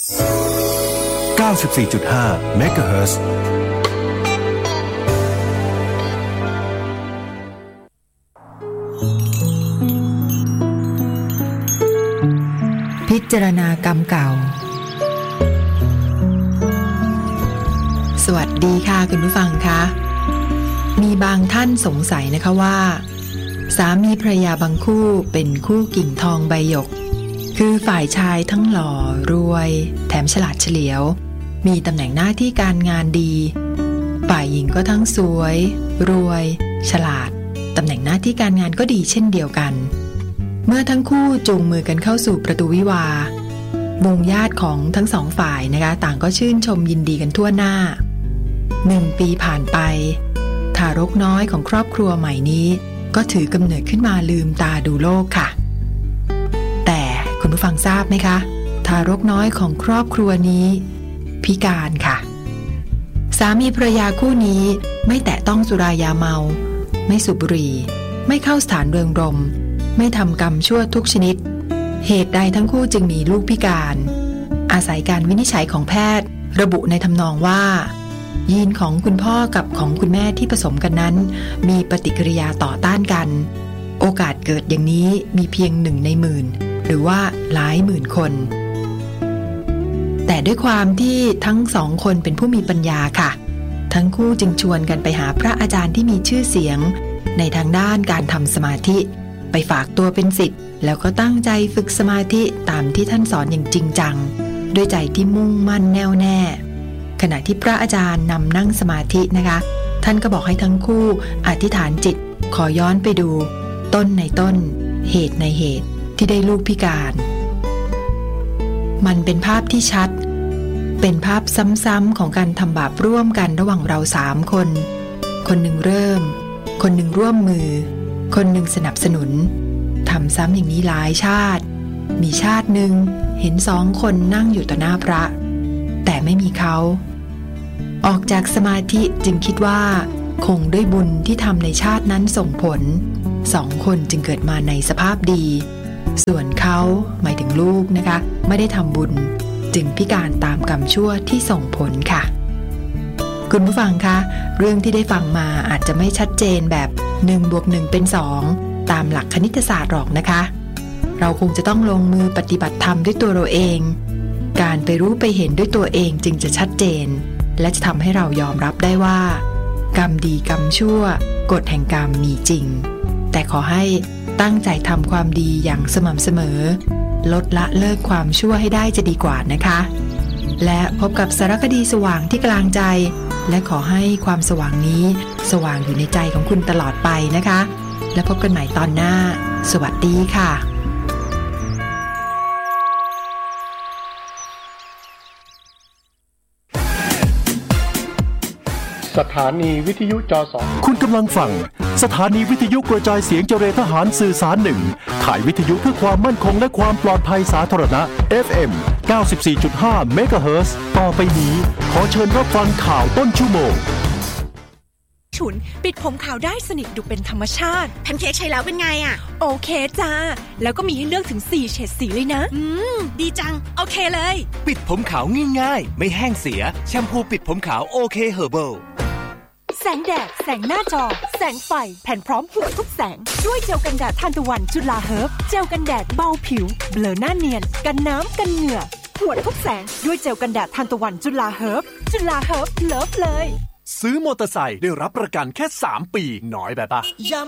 94.5 เมกะเฮิรตซ์พิจารณากรรมเก่าสวัสดีค่ะคุณผู้ฟังคะมีบางท่านสงสัยนะคะว่าสามีภรรยาบางคู่เป็นคู่กิ่งทองใบหยกคือฝ่ายชายทั้งหล่อรวยแถมฉลาดเฉลียวมีตำแหน่งหน้าที่การงานดีฝ่ายหญิงก็ทั้งสวยรวยฉลาดตำแหน่งหน้าที่การงานก็ดีเช่นเดียวกันเมื่อทั้งคู่จูงมือกันเข้าสู่ประตูวิวาห์วงญาติของทั้งสองฝ่ายนะคะต่างก็ชื่นชมยินดีกันทั่วหน้า1 ปีผ่านไปทารกน้อยของครอบครัวใหม่นี้ก็ถือกำเนิดขึ้นมาลืมตาดูโลกค่ะแต่คุณผู้ฟังทราบไหมคะทารกน้อยของครอบครัวนี้พิการค่ะสามีภรรยาคู่นี้ไม่แตะต้องสุรายาเมาไม่สูบบุหรี่ไม่เข้าสถานเริงรมย์ไม่ทำกรรมชั่วทุกชนิดเหตุใดทั้งคู่จึงมีลูกพิการอาศัยการวินิจฉัยของแพทย์ระบุในทำนองว่ายีนของคุณพ่อกับของคุณแม่ที่ผสมกันนั้นมีปฏิกิริยาต่อต้านกันโอกาสเกิดอย่างนี้มีเพียง1 ใน 10,000หรือว่าหลายหมื่นคนแต่ด้วยความที่ทั้ง2 คนเป็นผู้มีปัญญาค่ะทั้งคู่จึงชวนกันไปหาพระอาจารย์ที่มีชื่อเสียงในทางด้านการทำสมาธิไปฝากตัวเป็นศิษย์แล้วก็ตั้งใจฝึกสมาธิตามที่ท่านสอนอย่างจริงจังด้วยใจที่มุ่งมั่นแน่วแน่ขณะที่พระอาจารย์นำนั่งสมาธินะคะท่านก็บอกให้ทั้งคู่อธิษฐานจิตขอย้อนไปดูต้นในต้นเหตุในเหตุที่ได้ลูกพิการมันเป็นภาพที่ชัดเป็นภาพซ้ำๆของการทำบาปร่วมกันระหว่างเรา3 คนคนหนึ่งเริ่มคนหนึ่งร่วมมือคนหนึ่งสนับสนุนทำซ้ำอย่างนี้หลายชาติมีชาติหนึ่งเห็น2 คนนั่งอยู่ต่อหน้าพระแต่ไม่มีเขาออกจากสมาธิจึงคิดว่าคงด้วยบุญที่ทำในชาตินั้นส่งผล2 คนจึงเกิดมาในสภาพดีส่วนเขาหมายถึงลูกนะคะไม่ได้ทำบุญจึงพิการตามกรรมชั่วที่ส่งผลค่ะคุณผู้ฟังคะเรื่องที่ได้ฟังมาอาจจะไม่ชัดเจนแบบ1+1 เป็น 2ตามหลักคณิตศาสตร์หรอกนะคะเราคงจะต้องลงมือปฏิบัติธรรมด้วยตัวเราเองการไปรู้ไปเห็นด้วยตัวเองจึงจะชัดเจนและจะทำให้เรายอมรับได้ว่ากรรมดีกรรมชั่วกฎแห่งกรรมมีจริงแต่ขอให้ตั้งใจทำความดีอย่างสม่ำเสมอลดละเลิกความชั่วให้ได้จะดีกว่านะคะและพบกับสารคดีสว่างที่กลางใจและขอให้ความสว่างนี้สว่างอยู่ในใจของคุณตลอดไปนะคะและพบกันใหม่ตอนหน้าสวัสดีค่ะสถานีวิทยุจส. คุณกำลังฟังสถานีวิทยุกระจายเสียงเจรทหารสื่อสาร1ข่ายวิทยุเพื่อความมั่นคงและความปลอดภัยสาธารณะ FM 94.5 เมกะเฮิรตซ์ต่อไปนี้ขอเชิญรับฟังข่าวต้นชั่วโมงฉุนปิดผมขาวได้สนิทดูเป็นธรรมชาติแพนเค้กใช้แล้วเป็นไงอะโอเคจ้าแล้วก็มีให้เลือกถึง4เฉดสีเลยนะดีจังโอเคเลยปิดผมขาวง่ายๆไม่แห้งเสียแชมพูปิดผมขาวโอเคเฮอร์เบิลแสงแดดแสงหน้าจอแสงไฟแผ่นพร้อมหัวทุกแสงด้วยเจลกันแดดทานตะวันจุฬาเฮิร์บเจลกันแดดเบาผิวเบลอหน้าเนียนกันน้ำกันเหงื่อหัวทุกแสงด้วยเจลกันแดดทานตะวันจุฬาเฮิร์บจุฬาเฮิร์บเลิฟเลยซื้อมอเตอร์ไซค์ได้รับประกันแค่3 ปีน้อยแบบปะ